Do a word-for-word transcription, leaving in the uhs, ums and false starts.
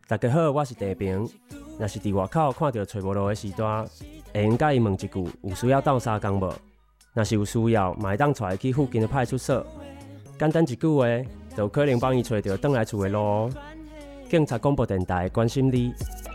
大家好，我是地平。若是伫外口看到找无路的时段，会用甲伊问一句有需要斗相共无？若是有需要，嘛会当带伊去附近的派出所。简单一句话，就有可能帮伊找到转来厝的路哦。警察广播电台关心你。